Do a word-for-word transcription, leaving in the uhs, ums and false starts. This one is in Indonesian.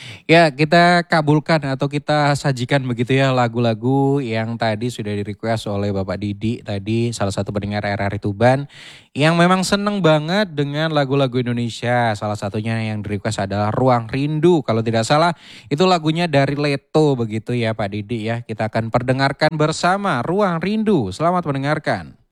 Ya, kita kabulkan atau kita sajikan begitu ya lagu-lagu yang tadi sudah di-request oleh Bapak Didi tadi, salah satu pendengar R R I Tuban, yang memang seneng banget dengan lagu-lagu Indonesia. Salah satunya yang di-request adalah Ruang Rindu. Kalau tidak salah itu lagunya dari Leto begitu ya Pak Didi ya. Kita akan perdengarkan bersama Ruang Rindu. Selamat mendengarkan.